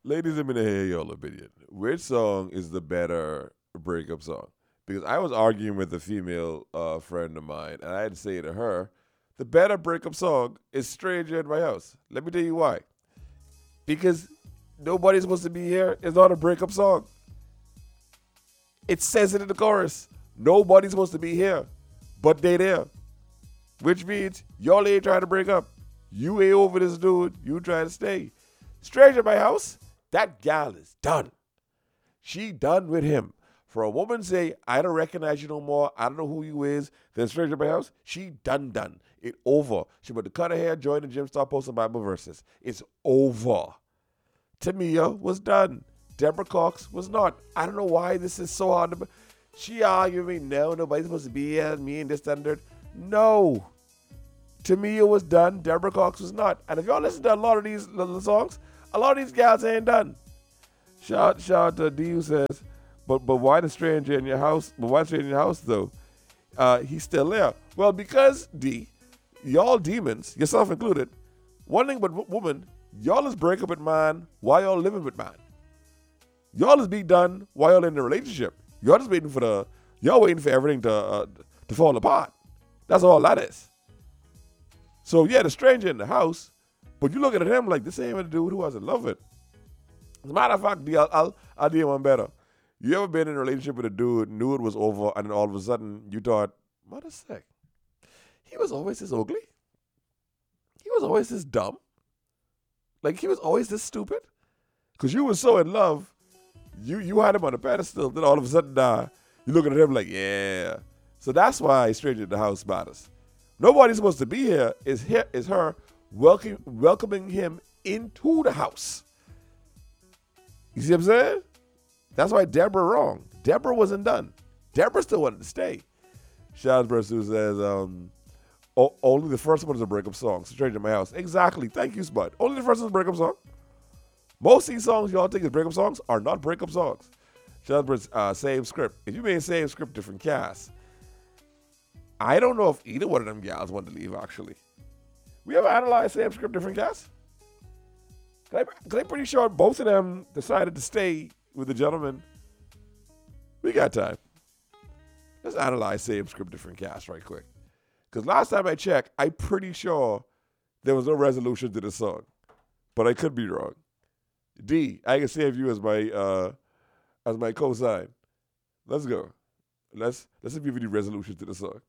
Ladies, let me hear your opinion. Which song is the better breakup song? Because I was arguing with a female friend of mine, and I had to say to her, the better breakup song is Stranger in My House. Let me tell you why. Because Nobody's Supposed to Be Here is not a breakup song. It says it in the chorus. Nobody's supposed to be here, but they there. Which means y'all ain't trying to break up. You ain't over this dude. You trying to stay. Stranger in My House, that gal is done. She done with him. For a woman say, I don't recognize you no more, I don't know who you is, then Stranger in My House, she done. It over. She went to cut her hair, join the gym, start posting Bible verses. It's over. Tamia was done. Deborah Cox was not. I don't know why this is so hard to... She arguing, no, nobody's supposed to be here, me and this standard. No. Tamia was done. Deborah Cox was not. And if y'all listen to a lot of these little songs, a lot of these gals ain't done. Shout out to D who says, but why the stranger in your house? But why the stranger in your house though? He's still there. Well, because D, y'all demons, yourself included, one thing but woman, y'all is break up with man while y'all living with man. Y'all is be done while y'all in the relationship. Y'all just waiting for everything to fall apart. That's all that is. So yeah, the stranger in the house, but you looking at him like this ain't even a dude who has a love it. As a matter of fact, I'll do one better. You ever been in a relationship with a dude, knew it was over, and then all of a sudden you thought, mother sick, he was always this ugly? He was always this dumb? Like, he was always this stupid? Because you were so in love, you had him on a pedestal, then all of a sudden, you looking at him like, yeah. So that's why Stranger in the House matters. Nobody's supposed to be here is her welcoming him into the house. You see what I'm saying? That's why Deborah wrong. Deborah wasn't done. Deborah still wanted to stay. Shaz Bursu says, only the first one is a breakup song. Stranger in My House. Exactly. Thank you, Spud. Only the first one is a breakup song. Most of these songs y'all think is breakup songs are not breakup songs. Shaz Bursu, same script. If you mean same script, different cast, I don't know if either one of them gals want to leave, actually. We ever analyzed same script, different cast? Because I'm pretty sure both of them decided to stay with the gentleman. We got time. Let's analyze same script, different cast right quick. Because last time I checked, I'm pretty sure there was no resolution to the song. But I could be wrong. D, I can save you as my co-sign. Let's go. Let's see if we have any resolution to the song.